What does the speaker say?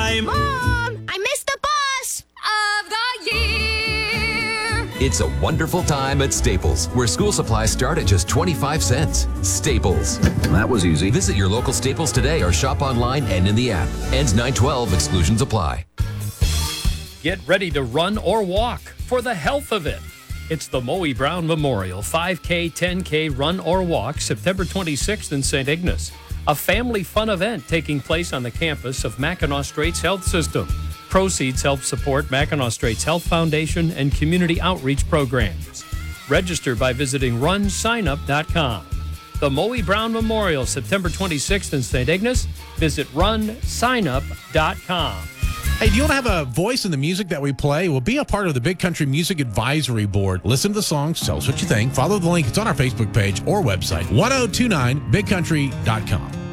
time. Mom, I missed the bus of the year. It's a wonderful time at Staples, where school supplies start at just 25 cents. Staples. That was easy. Visit your local Staples today or shop online and in the app. Ends 9/12. Exclusions apply. Get ready to run or walk for the health of it. It's the Moe Brown Memorial 5K, 10K Run or Walk, September 26th in St. Ignace. A family fun event taking place on the campus of Mackinac Straits Health System. Proceeds help support Mackinac Straits Health Foundation and community outreach programs. Register by visiting runsignup.com. The Moe Brown Memorial, September 26th in St. Ignace. Visit runsignup.com. Hey, do you want to have a voice in the music that we play? Well, be a part of the Big Country Music Advisory Board. Listen to the songs, tell us what you think. Follow the link. It's on our Facebook page or website, 1029bigcountry.com.